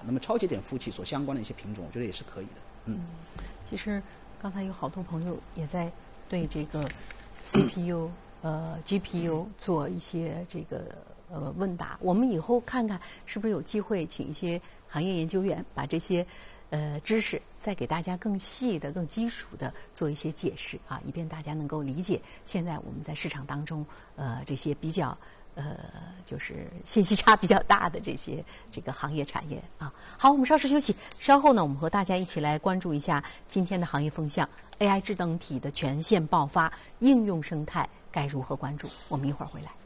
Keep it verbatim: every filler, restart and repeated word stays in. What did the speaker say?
那么超节点服务器所相关的一些品种，我觉得也是可以的。嗯， 其实刚才有好多朋友也在对这个 C P U、呃 G P U 做一些这个呃问答。我们以后看看是不是有机会请一些行业研究员把这些呃知识再给大家更细的、更基础的做一些解释啊，以便大家能够理解现在我们在市场当中呃这些比较。呃，就是信息差比较大的这些这个行业产业啊。好，我们稍事休息，稍后呢，我们和大家一起来关注一下今天的行业风向 ，A I 智能体的全线爆发，应用生态该如何关注？我们一会儿回来。